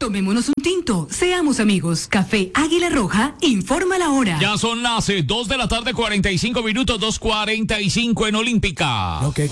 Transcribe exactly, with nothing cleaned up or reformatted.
Tomémonos un tinto, seamos amigos. Café Águila Roja, informa la hora. Ya son las eh, dos de la tarde, cuarenta y cinco minutos, dos cuarenta y cinco en Olímpica. Lo que